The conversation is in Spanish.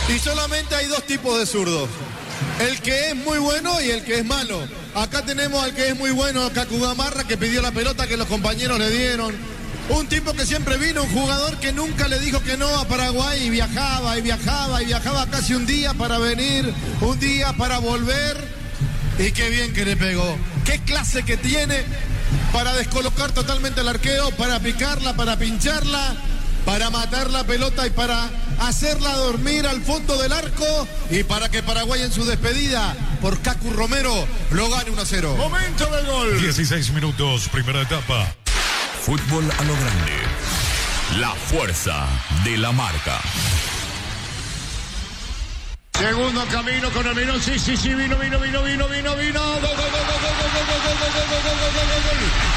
Y solamente hay dos tipos de zurdos. El que es muy bueno y el que es malo. Acá tenemos al que es muy bueno, Cacu Gamarra, que pidió la pelota que los compañeros le dieron. Un tipo que siempre vino, un jugador que nunca le dijo que no a Paraguay y viajaba y viajaba y viajaba casi un día para venir, un día para volver. Y qué bien que le pegó. Qué clase que tiene para descolocar totalmente al arquero, para picarla, para pincharla, para matar la pelota y para hacerla dormir al fondo del arco y para que Paraguay en su despedida por Cacu Romero lo gane 1-0. Momento del gol. 16 minutos, primera etapa. Fútbol a lo grande. La fuerza de la marca. Segundo camino con el minuto. Sí, vino. Gol, gol, gol, gol, gol, gol, gol, gol, gol, gol, gol, gol, gol, gol, gol, gol.